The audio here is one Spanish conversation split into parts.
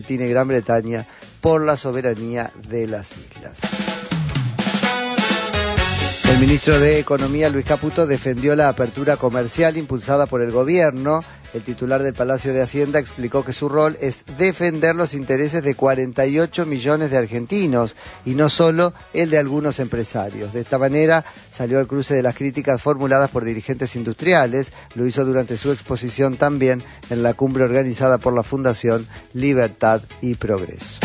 Argentina y Gran Bretaña por la soberanía de las islas. El ministro de Economía, Luis Caputo, defendió la apertura comercial impulsada por el gobierno. El titular del Palacio de Hacienda explicó que su rol es defender los intereses de 48 millones de argentinos y no solo el de algunos empresarios. De esta manera salió al cruce de las críticas formuladas por dirigentes industriales. Lo hizo durante su exposición también en la cumbre organizada por la Fundación Libertad y Progreso.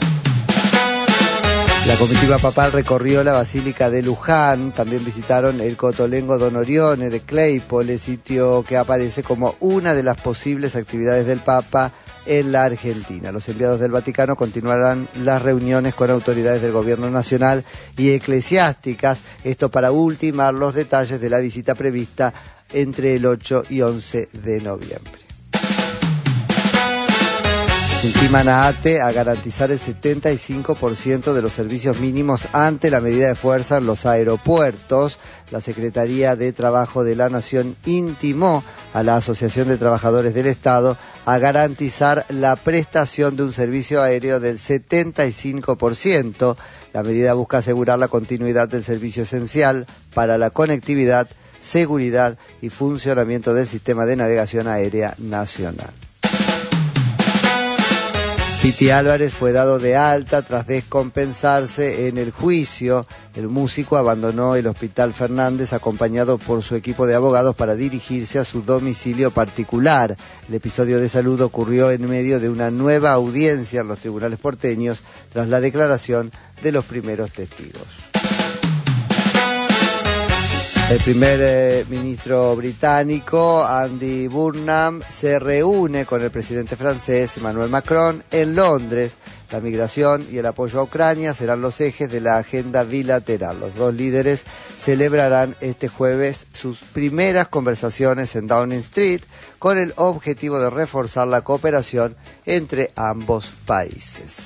La comitiva papal recorrió la Basílica de Luján, también visitaron el Cotolengo Don Orione de Claypole, sitio que aparece como una de las posibles actividades del Papa en la Argentina. Los enviados del Vaticano continuarán las reuniones con autoridades del gobierno nacional y eclesiásticas, esto para ultimar los detalles de la visita prevista entre el 8 y 11 de noviembre. Intiman a ATE a garantizar el 75% de los servicios mínimos ante la medida de fuerza en los aeropuertos. La Secretaría de Trabajo de la Nación intimó a la Asociación de Trabajadores del Estado a garantizar la prestación de un servicio aéreo del 75%. La medida busca asegurar la continuidad del servicio esencial para la conectividad, seguridad y funcionamiento del sistema de navegación aérea nacional. Piti Álvarez fue dado de alta tras descompensarse en el juicio. El músico abandonó el Hospital Fernández acompañado por su equipo de abogados para dirigirse a su domicilio particular. El episodio de salud ocurrió en medio de una nueva audiencia en los tribunales porteños tras la declaración de los primeros testigos. El primer ministro británico, Andy Burnham, se reúne con el presidente francés, Emmanuel Macron, en Londres. La migración y el apoyo a Ucrania serán los ejes de la agenda bilateral. Los dos líderes celebrarán este jueves sus primeras conversaciones en Downing Street con el objetivo de reforzar la cooperación entre ambos países.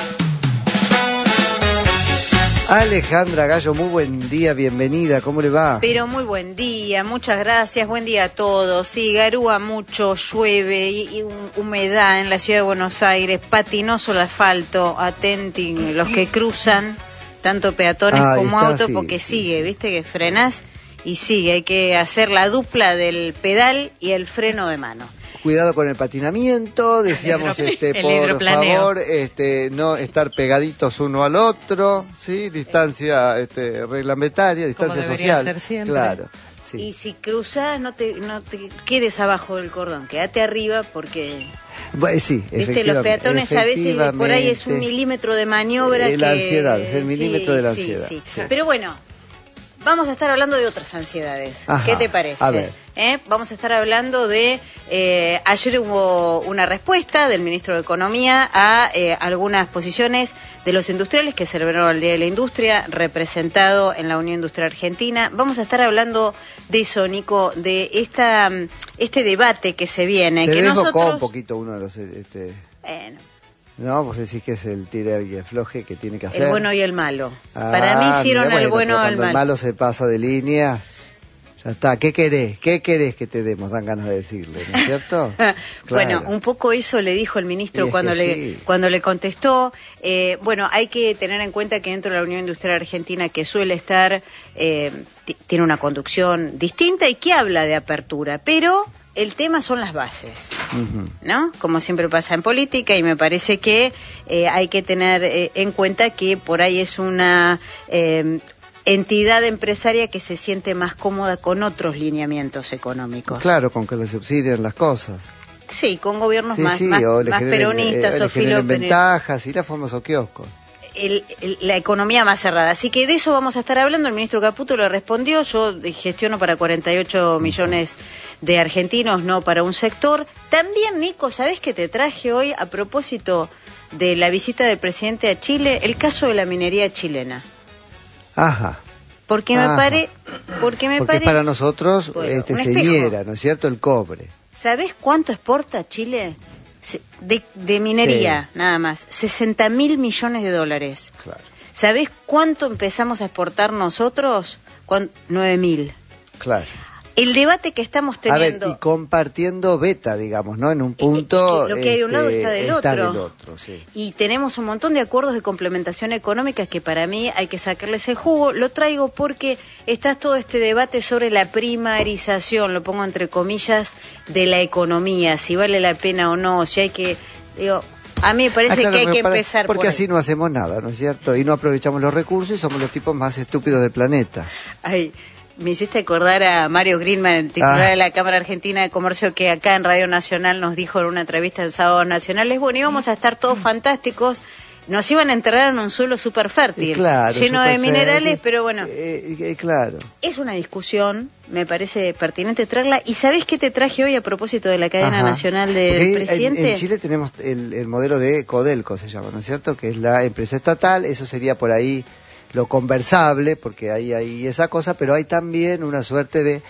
Alejandra Gallo, muy buen día, bienvenida, ¿cómo le va? Pero muy buen día, muchas gracias, buen día a todos. Sí, garúa mucho, llueve y humedad en la ciudad de Buenos Aires, patinoso el asfalto, atenten los que cruzan, tanto peatones como autos, porque sigue, viste que frenás y sigue, hay que hacer la dupla del pedal y el freno de mano. Cuidado con el patinamiento, decíamos por favor, no estar pegaditos uno al otro, sí, distancia reglamentaria, distancia social. Ser siempre. Claro. Sí. Y si cruzas no te quedes abajo del cordón, quédate arriba porque sí, viste, los peatones a veces por ahí es un milímetro de maniobra la ansiedad, es el milímetro de la ansiedad. Sí. Pero bueno, vamos a estar hablando de otras ansiedades. Ajá, ¿qué te parece? A ver. Vamos a estar hablando de... ayer hubo una respuesta del ministro de Economía a algunas posiciones de los industriales que celebraron el Día de la Industria, representado en la Unión Industrial Argentina. Vamos a estar hablando de eso, Nico, de este debate que se viene. Se que desbocó nosotros... un poquito uno de los... No, vos decís que es el tire y afloje que tiene que hacer. El bueno y el malo. Para mí hicieron el bueno o el malo. El malo se pasa de línea, ya está. ¿Qué querés? ¿Qué querés que te demos? Dan ganas de decirle, ¿no es cierto? Claro. Bueno, un poco eso le dijo el ministro cuando le contestó. Bueno, hay que tener en cuenta que dentro de la Unión Industrial Argentina, que suele estar, tiene una conducción distinta y que habla de apertura, pero... El tema son las bases, ¿no? Como siempre pasa en política, y me parece que hay que tener en cuenta que por ahí es una entidad empresaria que se siente más cómoda con otros lineamientos económicos. Claro, con que le subsidien las cosas. Sí, con gobiernos más peronistas o ventajas y la famoso kiosco. La economía más cerrada. Así que de eso vamos a estar hablando. El ministro Caputo le respondió: yo gestiono para 48 millones de argentinos, no para un sector. También, Nico, ¿sabés qué te traje hoy a propósito de la visita del presidente a Chile? El caso de la minería chilena. Ajá. Porque me parece... Porque para nosotros señera, ¿no es cierto? El cobre. ¿Sabés cuánto exporta Chile? De minería, nada más, 60.000 millones de dólares. Claro. ¿Sabés cuánto empezamos a exportar nosotros? 9.000. Claro. el debate que estamos teniendo... A ver, y compartiendo beta, digamos, ¿no? En un punto... lo que hay de un lado está del otro. Sí. Y tenemos un montón de acuerdos de complementación económica que para mí hay que sacarles el jugo. Lo traigo porque está todo este debate sobre la primarización, lo pongo entre comillas, de la economía, si vale la pena o no, si hay que... Digo, a mí me parece claro, que hay que empezar porque así no hacemos nada, ¿no es cierto? Y no aprovechamos los recursos y somos los tipos más estúpidos del planeta. Ay, me hiciste acordar a Mario Greenman, el titular de la Cámara Argentina de Comercio, que acá en Radio Nacional nos dijo en una entrevista en Sábados Nacionales, bueno, íbamos a estar todos fantásticos, nos iban a enterrar en un suelo súper fértil, claro, lleno de minerales, pero bueno, claro. Es una discusión, me parece pertinente traerla. ¿Y sabés qué te traje hoy a propósito de la cadena nacional del presidente? En Chile tenemos el modelo de Codelco, se llama, ¿no es cierto? Que es la empresa estatal, eso sería por ahí lo conversable, porque hay esa cosa, pero hay también una suerte de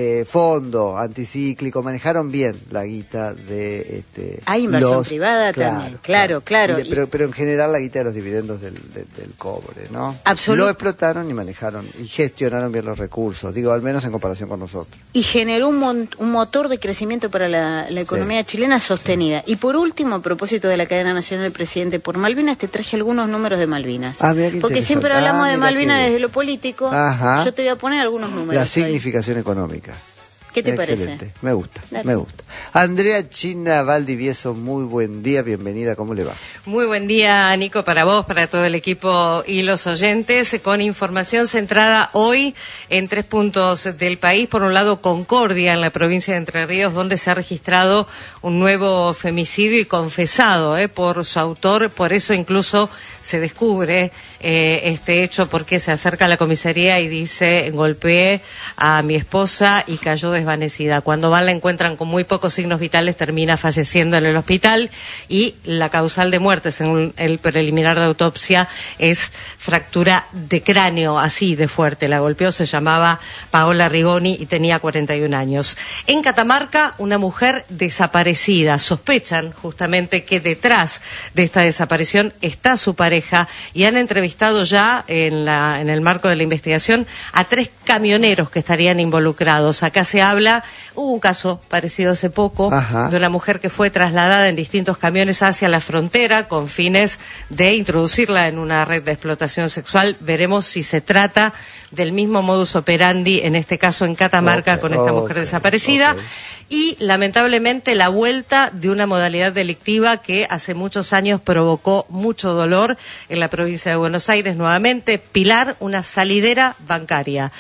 fondo anticíclico. Manejaron bien la guita de... hay inversión privada también, claro. Pero en general la guita de los dividendos del cobre, ¿no? Absolutamente. Lo explotaron y manejaron y gestionaron bien los recursos, digo, al menos en comparación con nosotros. Y generó un motor de crecimiento para la economía chilena sostenida. Sí. Y por último, a propósito de la cadena nacional del presidente por Malvinas, te traje algunos números de Malvinas. Porque siempre hablamos de Malvinas desde lo político. Yo te voy a poner algunos números. La significación económica. ¿Qué te Excelente. parece? Me gusta. Andrea China Valdivieso, muy buen día, bienvenida, ¿cómo le va? Muy buen día, Nico, para vos, para todo el equipo y los oyentes, con información centrada hoy en 3 puntos del país. Por un lado, Concordia, en la provincia de Entre Ríos, donde se ha registrado un nuevo femicidio y confesado por su autor, por eso incluso se descubre este hecho, porque se acerca a la comisaría y dice: golpeé a mi esposa y cayó desvanecida. Cuando van la encuentran con muy pocos signos vitales, termina falleciendo en el hospital, y la causal de muerte, según el preliminar de autopsia, es fractura de cráneo, así de fuerte. La golpeó, se llamaba Paola Rigoni y tenía 41 años. En Catamarca, una mujer desaparecida. Sospechan justamente que detrás de esta desaparición está su pareja, y han entrevistado ya en el marco de la investigación a 3 camioneros que estarían involucrados. Acá hubo un caso parecido hace poco de una mujer que fue trasladada en distintos camiones hacia la frontera con fines de introducirla en una red de explotación sexual. Veremos si se trata del mismo modus operandi, en este caso en Catamarca, con esta mujer desaparecida. Y lamentablemente la vuelta de una modalidad delictiva que hace muchos años provocó mucho dolor en la provincia de Buenos Aires. Nuevamente, Pilar, una salidera bancaria.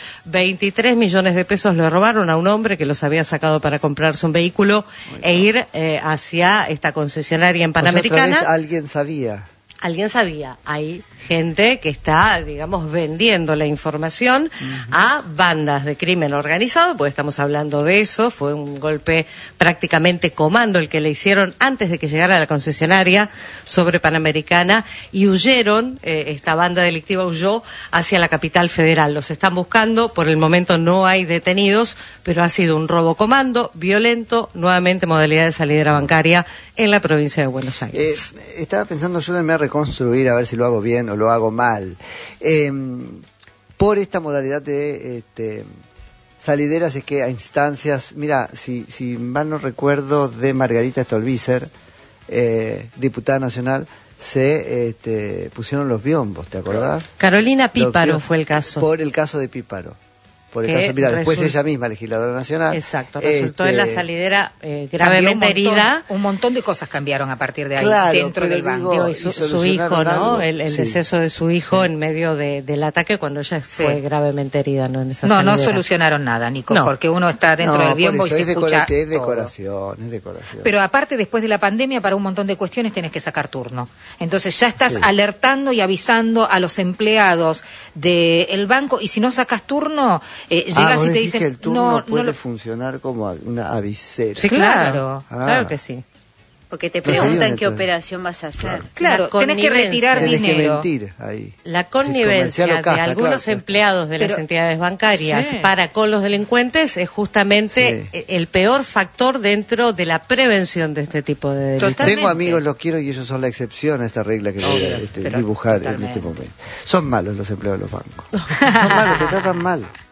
23 millones de pesos le robaron a un hombre que los había sacado para comprarse un vehículo e ir hacia esta concesionaria en Panamericana. Pues otra vez alguien sabía. Alguien sabía. Hay gente que está, digamos, vendiendo la información a bandas de crimen organizado, porque estamos hablando de eso. Fue un golpe prácticamente comando el que le hicieron antes de que llegara a la concesionaria sobre Panamericana, y huyeron, esta banda delictiva huyó hacia la capital federal. Los están buscando, por el momento no hay detenidos, pero ha sido un robo comando, violento, nuevamente modalidad de salidera bancaria en la provincia de Buenos Aires. Estaba pensando, ayúdenme a reconstruir, a ver si lo hago bien o lo hago mal. Por esta modalidad de salideras, es que a instancias, mira, si mal no recuerdo, de Margarita Stolbizer, diputada nacional, se pusieron los biombos, ¿te acordás? Carolina Píparo fue el caso. Por el caso de Píparo. Por el caso, mira, después ella misma, legisladora nacional. Exacto, resultó en la salidera gravemente herida. Un montón de cosas cambiaron a partir de ahí, claro, dentro del banco. Y su hijo, ¿no? El deceso de su hijo en medio del ataque, cuando ella fue gravemente herida, ¿no? En esa salidera. No solucionaron nada, Nico, porque uno está dentro del biombo y se escucha es decoración. Pero aparte, después de la pandemia, para un montón de cuestiones tenés que sacar turno. Entonces ya estás alertando y avisando a los empleados del banco, y si no sacas turno... llegas y te dicen que el turno puede funcionar como una avisera. Sí, claro, claro que sí. Porque te preguntan qué operación vas a hacer. Claro, tenés que retirar dinero. Tenés que mentir ahí. La connivencia de algunos empleados de las entidades bancarias para con los delincuentes es justamente el peor factor dentro de la prevención de este tipo de delitos. Tengo amigos, los quiero, y ellos son la excepción a esta regla que voy a dibujar en este momento. Son malos los empleados de los bancos. Son malos, te tratan mal.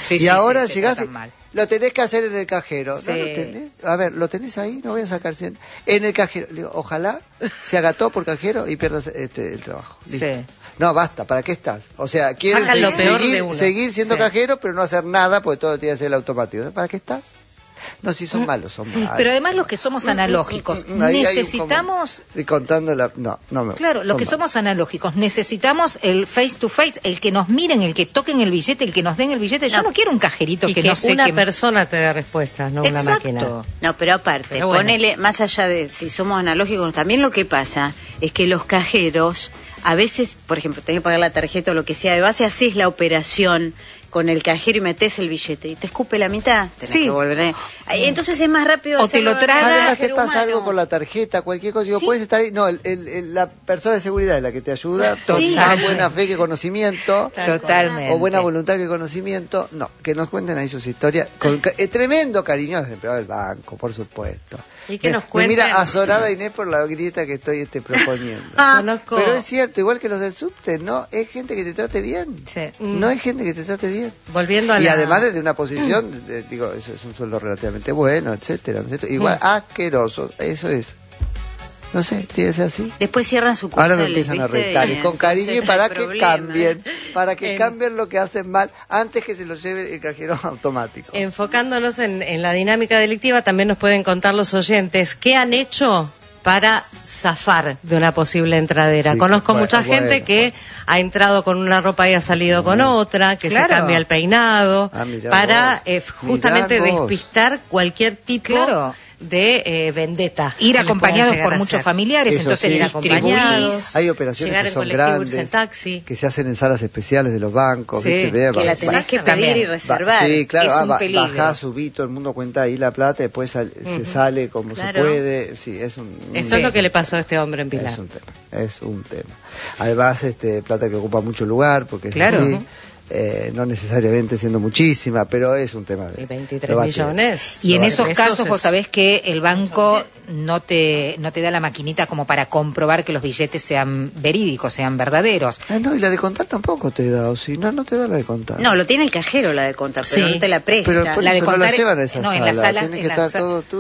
Sí, y sí, ahora sí, llegás te y tratan mal. lo tenés que hacer en el cajero. Sí. ¿No lo tenés? A ver, ¿lo tenés ahí? No voy a sacar 100. En el cajero. Le digo, ojalá se haga todo por cajero y pierdas el trabajo. Listo. Sí. No, basta, ¿para qué estás? O sea, quieren Sacan lo peor de uno. seguir siendo Sí. cajero, pero no hacer nada, porque todo tiene que ser el automático. ¿Para qué estás? No, si son malos, son malos. Pero además los que somos analógicos, necesitamos... Y contando la... No me... Claro, los que somos analógicos, necesitamos el face to face, el que nos miren, el que toquen el billete, el que nos den el billete. Yo no quiero un cajerito y que no sé una qué... persona te dé respuestas, no una Exacto. máquina. No, pero aparte, Pero bueno. ponele, más allá de si somos analógicos, también lo que pasa es que los cajeros, a veces, por ejemplo, tenés que pagar la tarjeta o lo que sea de base, haces la operación con el cajero y metes el billete y te escupe la mitad. Tenés Sí. que volver. Entonces es más rápido O te hacerlo lo traga. con el Además te cajero pasa humano. algo con la tarjeta, cualquier cosa. Digo, Sí. puedes estar ahí. No, la persona de seguridad es la que te ayuda. Sí. Más buena fe que conocimiento. Totalmente. O buena voluntad que conocimiento. No, que nos cuenten ahí sus historias. Tremendo cariño desde el empleado del banco, por supuesto. Y que nos Me cuenten. mira azorada Inés por la grieta que estoy proponiendo. Conozco. Pero es cierto, igual que los del subte, ¿no? Es gente que te trate bien. Sí. No es gente que te trate bien. Volviendo a Y la... además desde una posición, digo, eso es un sueldo relativamente bueno, etcétera, ¿no es cierto? Igual asqueroso, eso es. No sé, tiene que ser así. Después cierran sucursales. Ahora me empiezan a ¿viste? retar y con cariño y Entonces para hay que problema. cambien, para que cambien lo que hacen mal antes que se lo lleve el cajero automático. Enfocándonos en la dinámica delictiva, también nos pueden contar los oyentes qué han hecho para zafar de una posible entradera. Sí, Conozco bueno, mucha gente bueno, que ha entrado con una ropa y ha salido con otra, que Claro. se cambia el peinado, Mirá para vos. justamente Mirá vos. despistar cualquier tipo Claro. de vendetta. Ir que les acompañados puedan llegar por a muchos hacer. familiares, Eso entonces sí. Ir distribuís. acompañados. Hay operaciones llegar que en son colectivo, irse en grandes, taxi. que se hacen en salas especiales de los bancos, Sí, ¿viste? Que la tenés que También. pedir y reservar. Sí, claro, Es un peligro. bajás, subí, todo el mundo cuenta ahí la plata, después se sale como Claro. se puede. Sí, es un... Eso es lo que le pasó a este hombre en Pilar. Es un tema. Además, plata que ocupa mucho lugar, porque es Claro. así, no necesariamente siendo muchísima, pero es un tema de... Y 23 lo va a hacer. millones. Y en esos Pesos casos es- vos sabés que el banco no te da la maquinita como para comprobar que los billetes sean verídicos, sean verdaderos. No, y la de contar tampoco te da, o si no te da la de contar. No, lo tiene el cajero la de contar, pero Sí. no te la presta. Pero por La de eso no la contar- llevan a esa no, sala, en la sala- tiene que en la estar sala- todo...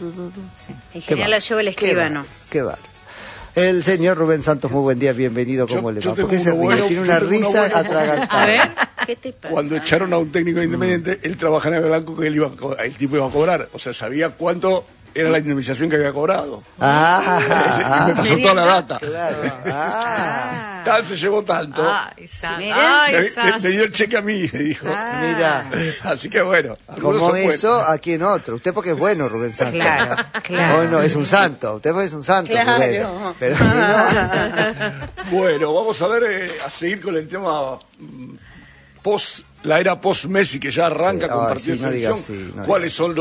En general la lleva el escribano. Qué bar. El señor Rubén Santos, muy buen día, bienvenido, ¿cómo le va? yo tengo ¿Por qué se uno ríe? bueno, Tiene yo una tengo uno risa bueno. atragantada. A ver, ¿qué te pasa? Cuando echaron a un técnico independiente, él trabajaba en el banco que el tipo iba a cobrar. O sea, sabía cuánto era la indemnización que había cobrado. Ah, Y me pasó toda la data. claro. Ah, Tal se llevó tanto. Ay, Santos. Mirá. Ay, me Santos. dio el cheque a mí, me dijo. mira, Así que bueno. algunos como son buenos. eso, aquí en otro. Usted porque es bueno, Rubén Santos. Claro, claro. Hoy no, es un santo. Usted porque es un santo, Claro. Rubén. Pero si no... Bueno, vamos a ver, a seguir con el tema la era post-Messi, que ya arranca Sí, con ay, partido sí, de no diga selección. así, no ¿Cuáles son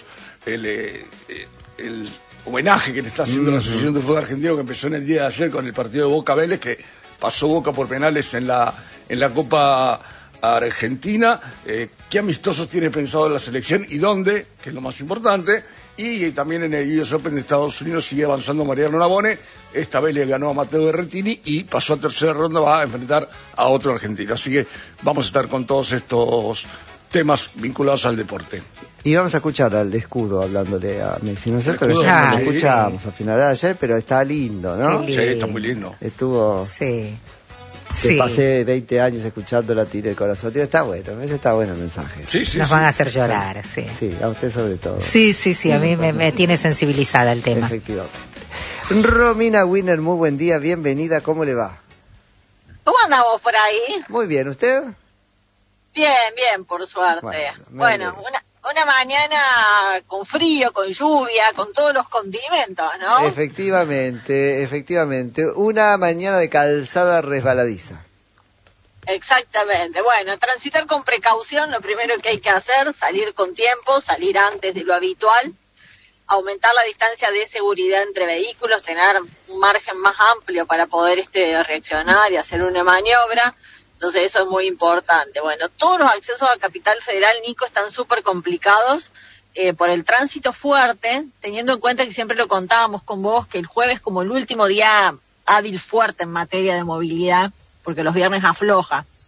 el homenaje que le está haciendo la Asociación de Fútbol Argentino, que empezó en el día de ayer con el partido de Boca Vélez, que pasó Boca por penales en la Copa Argentina? ¿Qué amistosos tiene pensado la selección y dónde? Que es lo más importante. Y también en el US Open de Estados Unidos sigue avanzando Mariano Navone. Esta vez le ganó a Matteo Berrettini y pasó a tercera ronda, va a enfrentar a otro argentino. Así que vamos a estar con todos estos temas vinculados al deporte. Y vamos a escuchar al de Escudo hablándole a Messi, ¿no es cierto? Que Escudo, ya lo sí. escuchamos al final de ayer, pero está lindo, ¿no? Qué Sí, está muy lindo. Estuvo... Sí. Que Sí. pasé 20 años escuchando la tira del corazón. Tío, está bueno, ese está bueno el mensaje. Sí, sí, Nos sí. van a hacer llorar, sí. Sí, a usted sobre todo. Sí, a mí me tiene sensibilizada el tema. Efectivamente. Romina Winner, muy buen día, bienvenida, ¿cómo le va? ¿Cómo andamos por ahí? Muy bien, ¿usted? Bien, por suerte. Bueno, Bueno, una mañana con frío, con lluvia, con todos los condimentos, ¿no? Efectivamente. Una mañana de calzada resbaladiza. Exactamente. Bueno, transitar con precaución, lo primero que hay que hacer, salir con tiempo, salir antes de lo habitual, aumentar la distancia de seguridad entre vehículos, tener un margen más amplio para poder reaccionar y hacer una maniobra. Entonces eso es muy importante. Bueno, todos los accesos a Capital Federal, Nico, están súper complicados por el tránsito fuerte, teniendo en cuenta que siempre lo contábamos con vos, que el jueves como el último día hábil fuerte en materia de movilidad, porque los viernes afloja.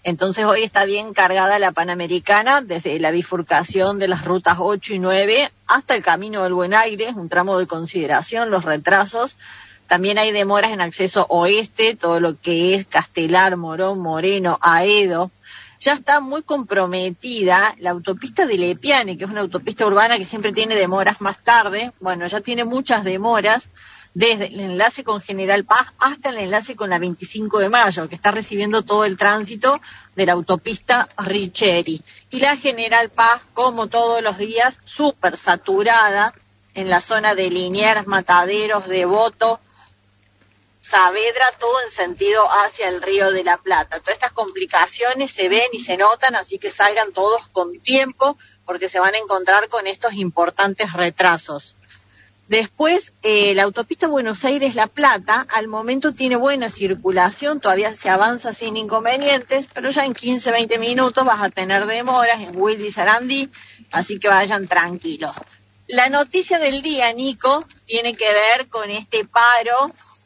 Entonces hoy está bien cargada la Panamericana desde la bifurcación de las rutas 8 y 9 hasta el Camino del Buen Aire, un tramo de consideración, los retrasos. También hay demoras en acceso oeste, todo lo que es Castelar, Morón, Moreno, Aedo. Ya está muy comprometida la autopista de Lepiane, que es una autopista urbana que siempre tiene demoras más tarde. Bueno, ya tiene muchas demoras, desde el enlace con General Paz hasta el enlace con la 25 de Mayo, que está recibiendo todo el tránsito de la autopista Richeri. Y la General Paz, como todos los días, súper saturada en la zona de Liniers, Mataderos, Devoto, Saavedra, todo en sentido hacia el Río de la Plata. Todas estas complicaciones se ven y se notan, así que salgan todos con tiempo, porque se van a encontrar con estos importantes retrasos. Después, la autopista Buenos Aires-La Plata, al momento tiene buena circulación, todavía se avanza sin inconvenientes, pero ya en 15-20 minutos vas a tener demoras en Wilde y Sarandí, así que vayan tranquilos. La noticia del día, Nico, tiene que ver con este paro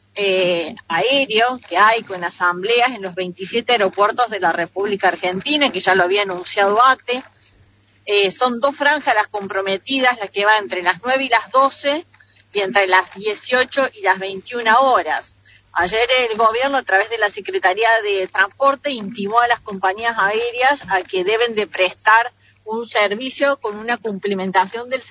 aéreo que hay con asambleas en los 27 aeropuertos de la República Argentina, que ya lo había anunciado ATE. Son 2 franjas las comprometidas, las que van entre las 9 y las 12 y entre las 18 y las 21 horas. Ayer el gobierno, a través de la Secretaría de Transporte, intimó a las compañías aéreas a que deben de prestar un servicio con una cumplimentación del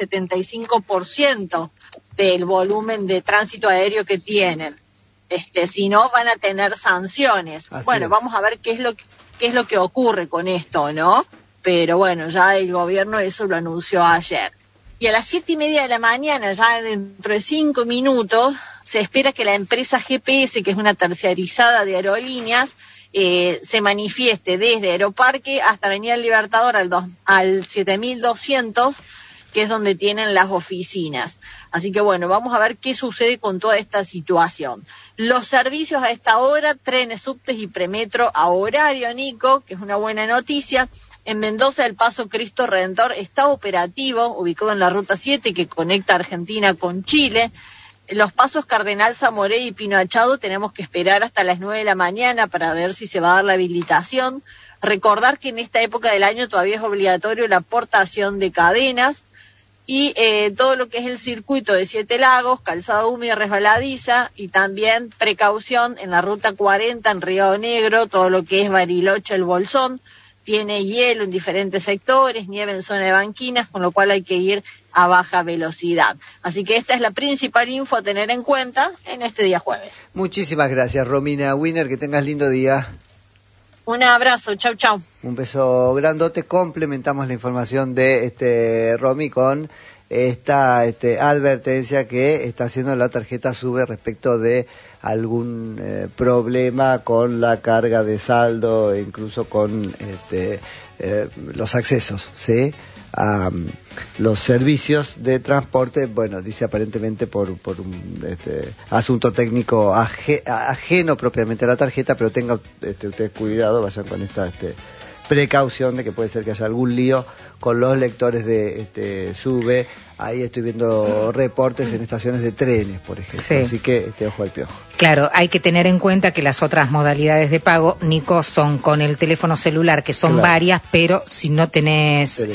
75% del volumen de tránsito aéreo que tienen. Si no, van a tener sanciones. Así bueno, es. Vamos a ver qué es lo que ocurre con esto, ¿no? Pero bueno, ya el gobierno eso lo anunció ayer. Y a las 7:30 de la mañana, ya dentro de 5 minutos, se espera que la empresa GPS, que es una terciarizada de aerolíneas, se manifieste desde Aeroparque hasta Avenida Libertador al 7200, que es donde tienen las oficinas. Así que bueno, vamos a ver qué sucede con toda esta situación. Los servicios a esta hora, trenes, subtes y premetro a horario, Nico, que es una buena noticia. En Mendoza, el Paso Cristo Redentor está operativo, ubicado en la Ruta 7, que conecta Argentina con Chile. Los pasos Cardenal Zamoré y Pino Achado tenemos que esperar hasta las 9 de la mañana para ver si se va a dar la habilitación. Recordar que en esta época del año todavía es obligatorio la portación de cadenas. Y todo lo que es el circuito de Siete Lagos, calzada húmeda y resbaladiza, y también precaución en la Ruta 40 en Río Negro, todo lo que es Bariloche, el Bolsón. Tiene hielo en diferentes sectores, nieve en zona de banquinas, con lo cual hay que ir a baja velocidad. Así que esta es la principal info a tener en cuenta en este día jueves. Muchísimas gracias, Romina Wiener, que tengas lindo día. Un abrazo, chau, chau. Un beso grandote. Complementamos la información de Romy con esta advertencia que está haciendo la tarjeta SUBE respecto de algún problema con la carga de saldo e incluso con los accesos, ¿sí?, a los servicios de transporte. Bueno, dice aparentemente por un asunto técnico ajeno propiamente a la tarjeta, pero tenga ustedes cuidado, vayan con esta precaución de que puede ser que haya algún lío con los lectores de SUBE. Ahí estoy viendo reportes en estaciones de trenes, por ejemplo. Sí. Así que ojo al piojo. Claro, hay que tener en cuenta que las otras modalidades de pago, Nico, son con el teléfono celular, que son varias, pero si no tenés,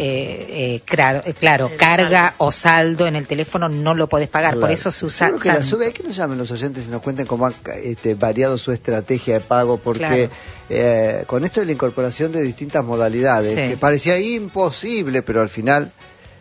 claro, carga o saldo en el teléfono, no lo podés pagar. Claro. Por eso se usa. Creo que la SUBE, hay que nos llamen los oyentes y nos cuenten cómo ha variado su estrategia de pago, porque con esto de la incorporación de distintas modalidades, que parecía imposible, pero al final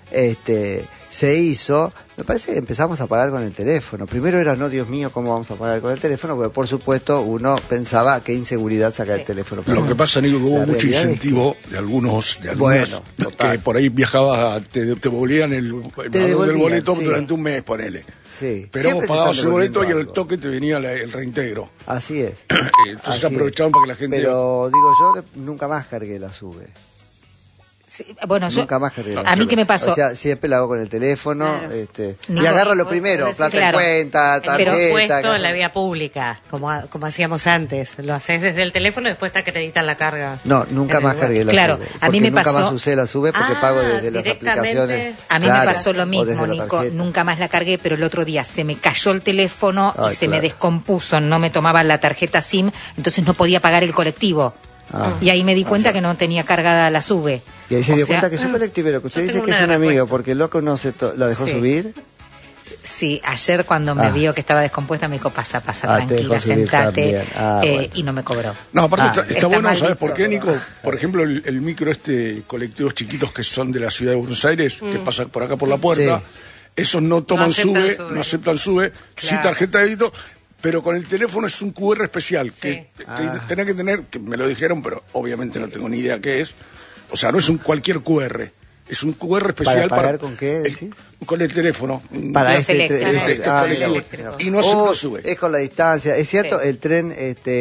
se hizo. Me parece que empezamos a pagar con el teléfono. Primero era, no, Dios mío, ¿cómo vamos a pagar con el teléfono? Porque por supuesto uno pensaba qué inseguridad sacar el teléfono. Lo que pasa, Nico, que hubo mucho incentivo de algunos que por ahí viajabas, te devolvían el valor del boleto durante un mes, ponele. Sí. Pero vos pagabas el boleto y al toque te venía el reintegro. Así es. Entonces aprovechaban para que la gente... Pero digo yo que nunca más cargué la SUBE. Sí, bueno, nunca más cargué. A mí, ¿qué me pasó? O sea, siempre lo hago con el teléfono, y agarro lo primero, plata en cuenta, tarjeta. Pero puesto en la vía pública, como hacíamos antes. Lo haces desde el teléfono y después te acreditan la carga. No, nunca más cargué la SUBE. A mí me nunca pasó... más usé la SUBE porque pago desde las aplicaciones. A mí me pasó lo mismo, Nico. Nunca más la cargué, pero el otro día se me cayó el teléfono y se me descompuso. No me tomaba la tarjeta SIM, entonces no podía pagar el colectivo. Y ahí me di cuenta que no tenía cargada la SUBE. Y ahí se dio cuenta que es un colectivero, que usted dice que es un amigo, porque el loco no se la dejó subir. Sí, ayer cuando me vio que estaba descompuesta me dijo, pasa, tranquila, sentate, bueno. Y no me cobró. No, aparte está bueno, ¿sabes por qué, Nico? Por ejemplo, el micro colectivos chiquitos que son de la ciudad de Buenos Aires, que pasan por acá por la puerta, esos no toman SUBE, no aceptan SUBE, sí tarjeta de débito, pero con el teléfono es un QR especial, que tenés que tener, que me lo dijeron, pero obviamente no tengo ni idea qué es, o sea, no es un cualquier QR. Es un QR especial ¿Para pagar con qué, decís? Con el teléfono. Para eléctrico. Y no acepta SUBE. Es con la distancia. Es cierto, el tren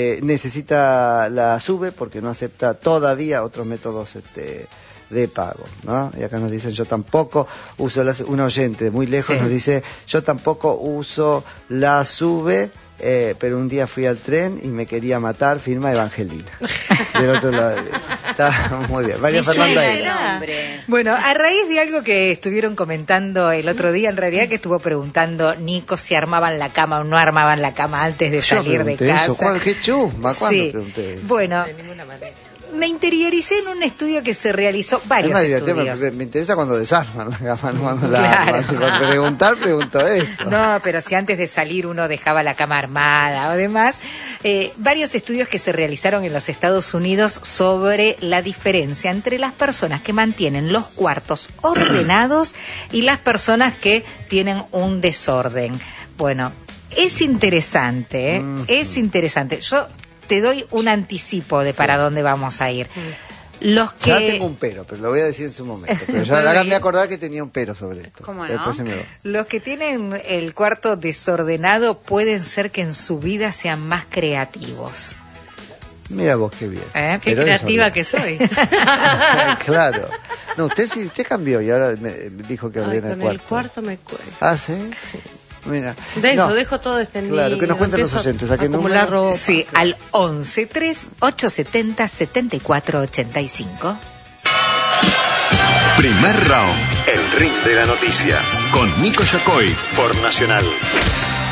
necesita la SUBE porque no acepta todavía otros métodos de pago, ¿no? Y acá nos dicen, yo tampoco uso un oyente muy lejos nos dice, yo tampoco uso la SUBE, pero un día fui al tren y me quería matar, firma Evangelina. Del otro lado. Está muy bien. María Fernanda. Bueno, a raíz de algo que estuvieron comentando el otro día, en realidad que estuvo preguntando Nico si armaban la cama o no armaban la cama antes de salir de casa. Eso. ¿Qué chusma? ¿Cuándo pregunté eso? Bueno, de ninguna manera. Me interioricé en un estudio que se realizó, varios estudios. Me interesa cuando desarman la cama, no cuando la arman. Si por pregunto eso. No, pero si antes de salir uno dejaba la cama armada o demás. Varios estudios que se realizaron en los Estados Unidos sobre la diferencia entre las personas que mantienen los cuartos ordenados y las personas que tienen un desorden. Bueno, es interesante, es interesante. Yo te doy un anticipo de para dónde vamos a ir. Los que... Ya tengo un pero lo voy a decir en su momento. Pero ya háganme acordar que tenía un pero sobre esto. ¿Cómo no? Los que tienen el cuarto desordenado pueden ser que en su vida sean más creativos. Mira vos qué bien. Qué creativa que soy. Claro. No, usted cambió y ahora me dijo que ordena el cuarto. El cuarto me cuesta. ¿Sí? Mira. Dejo todo extendido. Claro, que nos cuenten los oyentes. ¿A qué acumular ropa? Sí, al 11-3-870-7485. Primer round. El ring de la noticia. Con Nico Yacoy por Nacional.